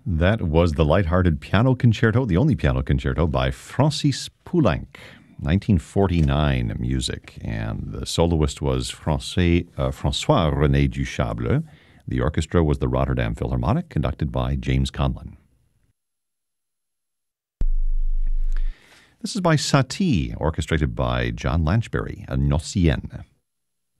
That was the lighthearted piano concerto, the only piano concerto by Francis Poulenc, 1949 music. And the soloist was François-René Duchâble. The orchestra was the Rotterdam Philharmonic, conducted by James Conlon. This is by Satie, orchestrated by John Lanchbery, a Nocienne.